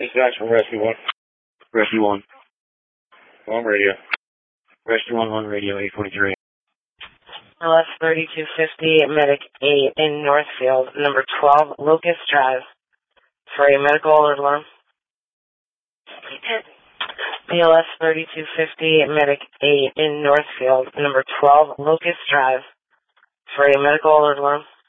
Dispatch from Rescue 1. Rescue 1. On radio. Rescue 1 on radio, 843. LS 3250, Medic 8 in Northfield, number 12, Locust Drive, for a medical alarm. BLS 3250, Medic 8 in Northfield, number 12, Locust Drive, for a medical alarm.